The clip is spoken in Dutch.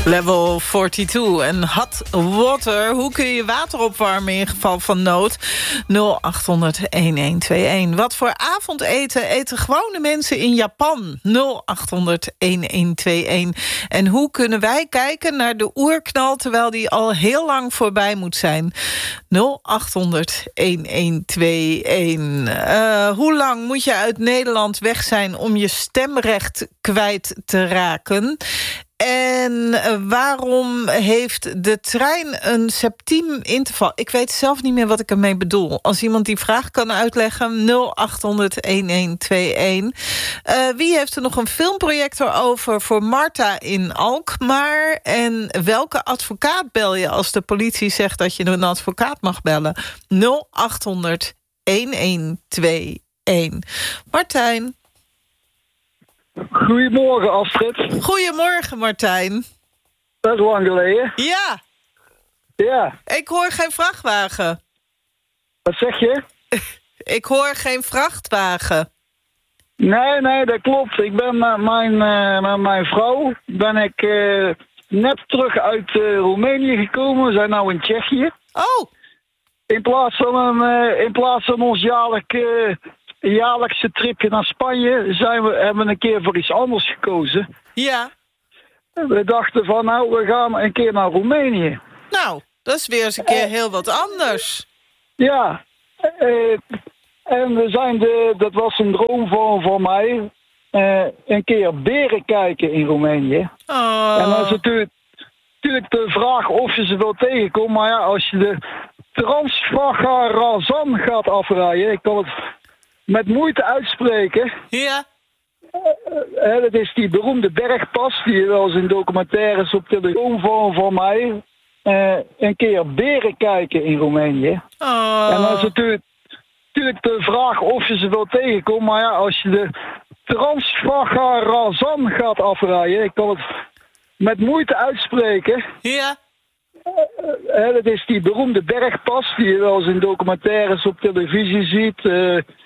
Level 42 en hot water. Hoe kun je water opwarmen in geval van nood? 0800-1121. Wat voor avondeten eten gewone mensen in Japan? 0800-1121. En hoe kunnen wij kijken naar de oerknal terwijl die al heel lang voorbij moet zijn? 0800-1121. Hoe lang moet je uit Nederland weg zijn om je stemrecht kwijt te raken? En waarom heeft de trein een septiem interval? Ik weet zelf niet meer wat ik ermee bedoel. Als iemand die vraag kan uitleggen, 0800-1121. Wie heeft er nog een filmprojector over voor Marta in Alkmaar? En welke advocaat bel je als de politie zegt dat je een advocaat mag bellen? 0800-1121. Martijn. Goedemorgen, Astrid. Goedemorgen, Martijn. Dat is lang geleden. Ja. Ja. Ik hoor geen vrachtwagen. Wat zeg je? Ik hoor geen vrachtwagen. Nee, dat klopt. Ik ben met mijn vrouw net terug uit Roemenië gekomen. We zijn nu in Tsjechië. Oh. In plaats van ons jaarlijkse tripje naar Spanje hebben we een keer voor iets anders gekozen. Ja. We dachten van, we gaan een keer naar Roemenië. Nou, dat is weer eens een keer heel wat anders. Ja. En dat was een droom van mij. Een keer beren kijken in Roemenië. Oh. En dan is natuurlijk de vraag of je ze wil tegenkomen. Maar ja, als je de Transfagarazan gaat afrijden, ik kan het met moeite uitspreken. Ja. Dat is die beroemde bergpas die je wel eens in documentaires op televisie van mij. Een keer beren kijken in Roemenië. Oh. En dan is natuurlijk de vraag of je ze wil tegenkomen. Maar ja, als je de Transfagarazan gaat afrijden, ik kan het met moeite uitspreken. Ja. Dat is die beroemde bergpas die je wel eens in documentaires op televisie ziet.